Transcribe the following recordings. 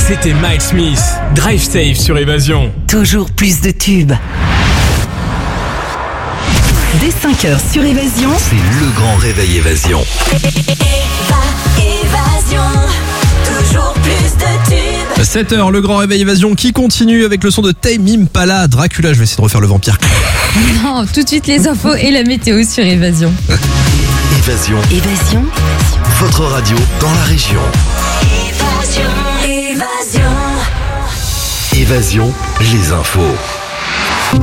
C'était Mike Smith, Drive Safe sur Évasion. Toujours plus de tubes. Dès 5h sur Évasion, c'est le grand réveil Évasion. Évasion, toujours plus de tubes. 7h, le grand réveil Évasion qui continue avec le son de Tame Impala, Dracula. Je vais essayer de refaire le vampire. Non, tout de suite les infos et la météo sur Évasion. Évasion, votre radio dans la région. Évasion, les infos.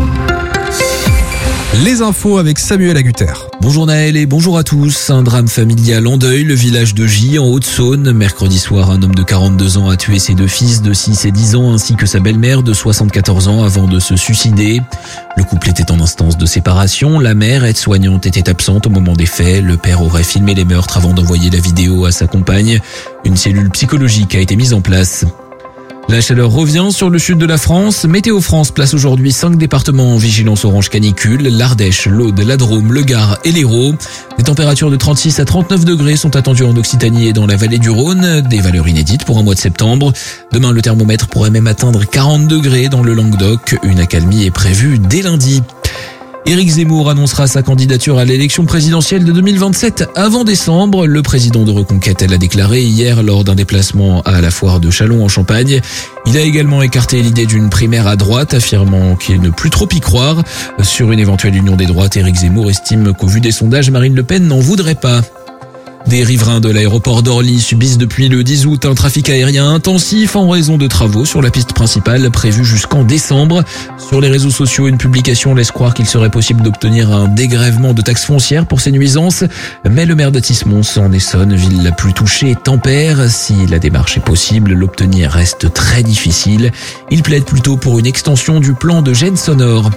Les infos avec Samuel Agutter. Bonjour Naël et bonjour à tous. Un drame familial en deuil, le village de Gy en Haute-Saône. Mercredi soir, un homme de 42 ans a tué ses deux fils de 6 et 10 ans ainsi que sa belle-mère de 74 ans avant de se suicider. Le couple était en instance de séparation. La mère, aide-soignante, était absente au moment des faits. Le père aurait filmé les meurtres avant d'envoyer la vidéo à sa compagne. Une cellule psychologique a été mise en place. La chaleur revient sur le sud de la France. Météo France place aujourd'hui 5 départements en vigilance orange canicule. L'Ardèche, l'Aude, la Drôme, le Gard et l'Hérault. Des températures de 36 à 39 degrés sont attendues en Occitanie et dans la vallée du Rhône. Des valeurs inédites pour un mois de septembre. Demain, le thermomètre pourrait même atteindre 40 degrés dans le Languedoc. Une accalmie est prévue dès lundi. Éric Zemmour annoncera sa candidature à l'élection présidentielle de 2027 avant décembre. Le président de Reconquête l'a déclaré hier lors d'un déplacement à la foire de Châlons en Champagne. Il a également écarté l'idée d'une primaire à droite, affirmant qu'il ne plus trop y croire. Sur une éventuelle union des droites, Éric Zemmour estime qu'au vu des sondages, Marine Le Pen n'en voudrait pas. Des riverains de l'aéroport d'Orly subissent depuis le 10 août un trafic aérien intensif en raison de travaux sur la piste principale prévue jusqu'en décembre. Sur les réseaux sociaux, une publication laisse croire qu'il serait possible d'obtenir un dégrèvement de taxes foncières pour ces nuisances. Mais le maire d'Athis-Mons en Essonne, ville la plus touchée, tempère. Si la démarche est possible, l'obtenir reste très difficile. Il plaide plutôt pour une extension du plan de gêne sonore.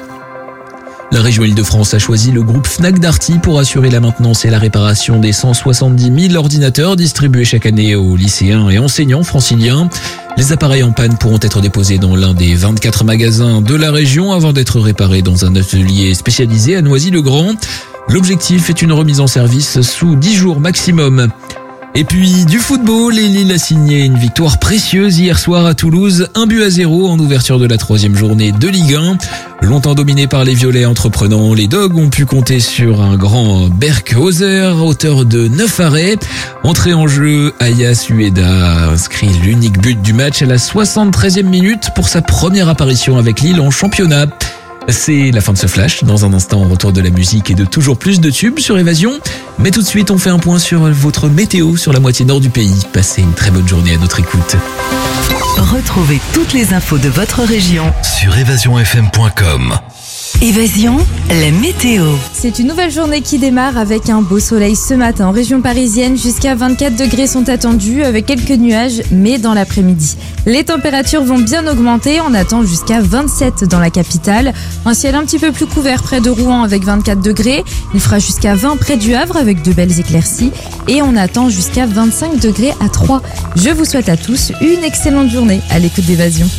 La région Île-de-France a choisi le groupe Fnac Darty pour assurer la maintenance et la réparation des 170 000 ordinateurs distribués chaque année aux lycéens et enseignants franciliens. Les appareils en panne pourront être déposés dans l'un des 24 magasins de la région avant d'être réparés dans un atelier spécialisé à Noisy-le-Grand. L'objectif est une remise en service sous 10 jours maximum. Et puis du football, et Lille a signé une victoire précieuse hier soir à Toulouse, 1-0 en ouverture de la 3e journée de Ligue 1. Longtemps dominé par les Violets entreprenants, les Dogs ont pu compter sur un grand Berkhauser, auteur de 9 arrêts. Entrée en jeu, Ayas Ueda a inscrit l'unique but du match à la 73e minute pour sa première apparition avec Lille en championnat. C'est la fin de ce flash. Dans un instant, retour de la musique et de toujours plus de tubes sur Évasion. Mais tout de suite, on fait un point sur votre météo sur la moitié nord du pays. Passez une très bonne journée à notre écoute. retrouvez toutes les infos de votre région sur évasionfm.com. Évasion, la météo. C'est une nouvelle journée qui démarre avec un beau soleil ce matin en région parisienne. Jusqu'à 24 degrés sont attendus avec quelques nuages, mais dans l'après-midi. Les températures vont bien augmenter. On attend jusqu'à 27 dans la capitale. Un ciel un petit peu plus couvert près de Rouen avec 24 degrés. Il fera jusqu'à 20 près du Havre avec de belles éclaircies. Et on attend jusqu'à 25 degrés à Troyes. Je vous souhaite à tous une excellente journée à l'écoute d'Évasion.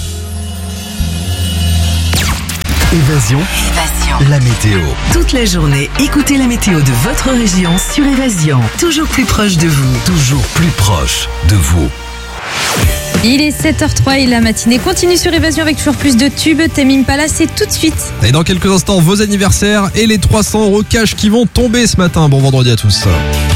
Évasion, la météo. Toute la journée, écoutez la météo de votre région sur Évasion. Toujours plus proche de vous. Toujours plus proche de vous. Il est 7h03 et la matinée continue sur Évasion avec toujours plus de tubes. Tame Impala, c'est tout de suite. Et dans quelques instants, vos anniversaires et les 300 € cash qui vont tomber ce matin. Bon vendredi à tous.